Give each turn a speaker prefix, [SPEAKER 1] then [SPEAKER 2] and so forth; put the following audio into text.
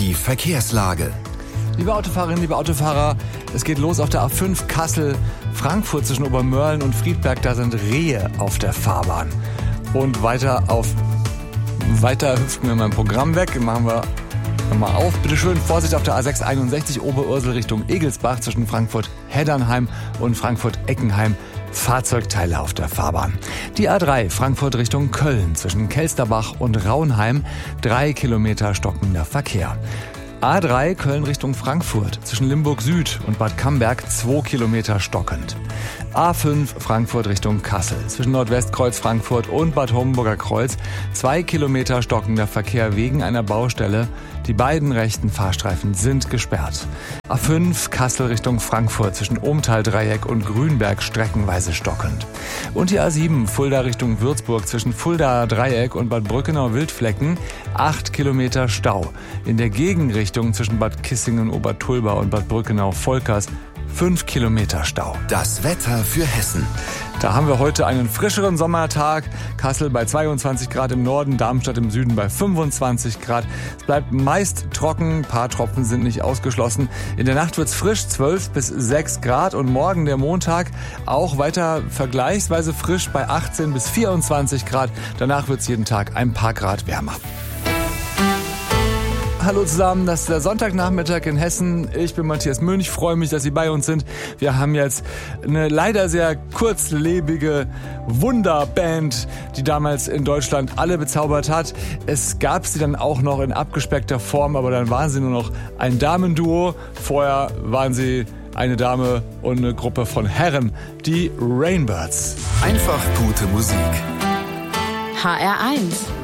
[SPEAKER 1] Die Verkehrslage.
[SPEAKER 2] Liebe Autofahrerinnen, liebe Autofahrer, es geht los auf der A5 Kassel-Frankfurt zwischen Obermörlen und Friedberg. Da sind Rehe auf der Fahrbahn. Und weiter hüpft mir mein Programm weg. Machen wir nochmal auf. Bitte schön Vorsicht auf der A661 Oberursel Richtung Egelsbach zwischen Frankfurt-Heddernheim und Frankfurt-Eckenheim. Fahrzeugteile auf der Fahrbahn. Die A3 Frankfurt Richtung Köln zwischen Kelsterbach und Raunheim. 3 Kilometer stockender Verkehr. A3 Köln Richtung Frankfurt zwischen Limburg Süd und Bad Camberg 2 Kilometer stockend. A5 Frankfurt Richtung Kassel zwischen Nordwestkreuz Frankfurt und Bad Homburger Kreuz 2 Kilometer stockender Verkehr wegen einer Baustelle. Die beiden rechten Fahrstreifen sind gesperrt. A5 Kassel Richtung Frankfurt zwischen Ohmtal-Dreieck und Grünberg streckenweise stockend. Und die A7 Fulda Richtung Würzburg zwischen Fulda-Dreieck und Bad Brückenau-Wildflecken 8 Kilometer Stau. In der Gegenrichtung zwischen Bad Kissingen-Obertulba und Bad Brückenau-Volkers 5 Kilometer Stau.
[SPEAKER 1] Das Wetter für Hessen.
[SPEAKER 2] Da haben wir heute einen frischeren Sommertag. Kassel bei 22 Grad im Norden, Darmstadt im Süden bei 25 Grad. Es bleibt meist trocken, ein paar Tropfen sind nicht ausgeschlossen. In der Nacht wird's frisch, 12 bis 6 Grad. Und morgen, der Montag, auch weiter vergleichsweise frisch bei 18 bis 24 Grad. Danach wird's jeden Tag ein paar Grad wärmer. Hallo zusammen, das ist der Sonntagnachmittag in Hessen. Ich bin Matthias Münch, freue mich, dass Sie bei uns sind. Wir haben jetzt eine leider sehr kurzlebige Wunderband, die damals in Deutschland alle bezaubert hat. Es gab sie dann auch noch in abgespeckter Form, aber dann waren sie nur noch ein Damenduo. Vorher waren sie eine Dame und eine Gruppe von Herren, die Rainbirds.
[SPEAKER 1] Einfach gute Musik.
[SPEAKER 3] HR1